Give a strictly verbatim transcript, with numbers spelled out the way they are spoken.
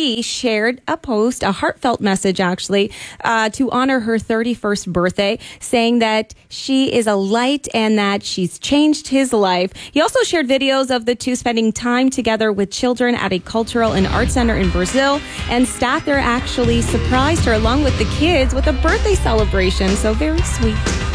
she shared a post, a heartfelt message actually, uh, to honor her thirty-first birthday, saying that she is a light and that she's changed his life. He also shared videos of the two spending time together with children at a cultural and art center in Brazil, and staff there actually surprised her along with the kids with a birthday celebration. So very sweet.